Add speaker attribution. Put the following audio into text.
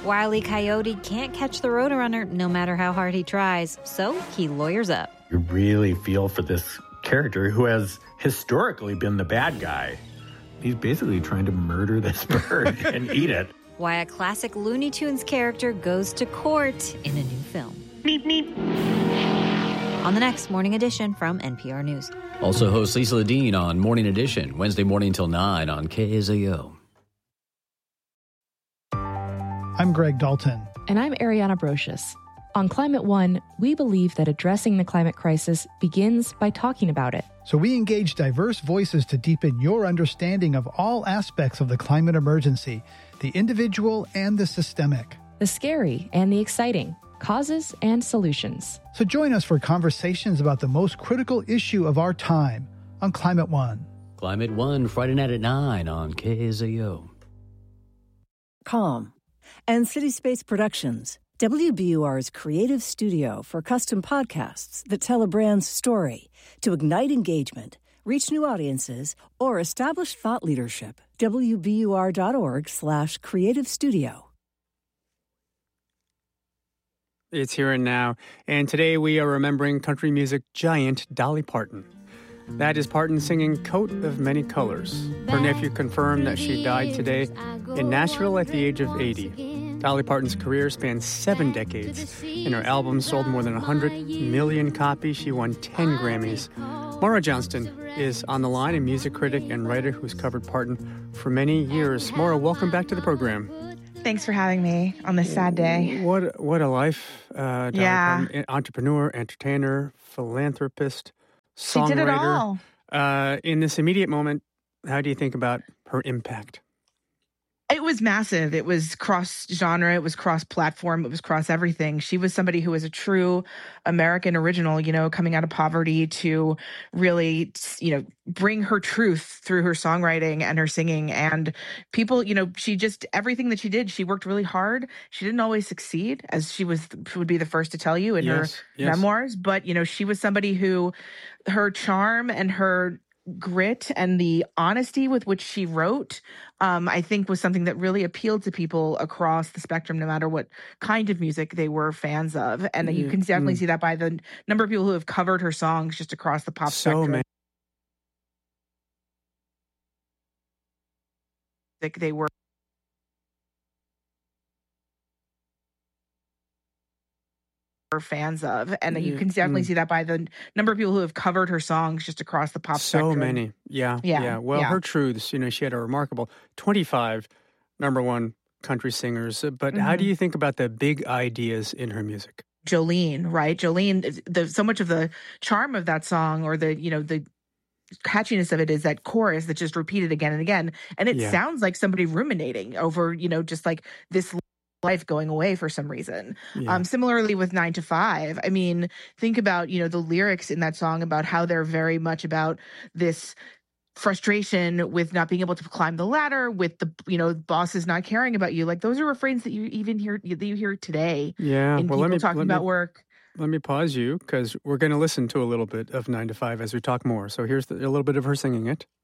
Speaker 1: Wile E. Coyote can't catch the Roadrunner no matter how hard he tries, so he lawyers up.
Speaker 2: You really feel for this character who has historically been the bad guy. He's basically trying to murder this bird and eat it.
Speaker 1: Why a classic Looney Tunes character goes to court in a new film. Meep, meep. On the next Morning Edition from NPR News.
Speaker 3: Also host Lisa Ledeen on Morning Edition, Wednesday morning till 9 on KSAO.
Speaker 4: I'm Greg Dalton.
Speaker 5: And I'm Ariana Brocious. On Climate One, we believe that addressing the climate crisis begins by talking about it.
Speaker 4: So we engage diverse voices to deepen your understanding of all aspects of the climate emergency, the individual and the systemic.
Speaker 5: The scary and the exciting, causes and solutions.
Speaker 4: So join us for conversations about the most critical issue of our time on Climate One.
Speaker 3: Climate One, Friday night at 9 on KSAO.
Speaker 6: Calm and City Space Productions, WBUR's creative studio for custom podcasts that tell a brand's story to ignite engagement, reach new audiences, or establish thought leadership. WBUR.org/creative studio.
Speaker 7: It's here and now, and today we are remembering country music giant Dolly Parton. That is Parton singing Coat of Many Colors. Her nephew confirmed that she died today in Nashville at the age of 80. Dolly Parton's career spans 7 decades, and her album sold more than 100 million copies. She won 10 Grammys. Maura Johnston is on the line, a music critic and writer who's covered Parton for many years. Maura, welcome back to the program.
Speaker 8: Thanks for having me on this sad day.
Speaker 7: What a life. Dolly Parton, entrepreneur, entertainer, philanthropist, songwriter.
Speaker 8: She did it all.
Speaker 7: In this immediate moment, how do you think about her impact?
Speaker 8: It was massive. It was cross-genre. It was cross-platform. It was cross-everything. She was somebody who was a true American original, coming out of poverty to really, bring her truth through her songwriting and her singing. And people, she just, everything that she did, she worked really hard. She didn't always succeed, as she would be the first to tell you in her memoirs. But, she was somebody who, her charm and her grit and the honesty with which she wrote, I think was something that really appealed to people across the spectrum, no matter what kind of music they were fans of. And you can definitely see that by the number of people who have covered her songs just across the pop spectrum. They were fans of, and you can definitely see that by the number of people who have covered her songs just across the pop spectrum.
Speaker 7: So many. Yeah. Well, her truths, she had a remarkable 25 number one country singers. But how do you think about the big ideas in her music?
Speaker 8: Jolene, right? Jolene, so much of the charm of that song, or the catchiness of it, is that chorus that just repeated again and again. And it sounds like somebody ruminating over, just like this life going away for some reason. Similarly with 9 to 5, I mean, think about, the lyrics in that song about how they're very much about this frustration with not being able to climb the ladder, with the, bosses not caring about you. Like, those are refrains that you even hear, today.
Speaker 7: Yeah.
Speaker 8: In people talking about work.
Speaker 7: Let me pause you, because we're going to listen to a little bit of 9 to 5 as we talk more. So here's a little bit of her singing it.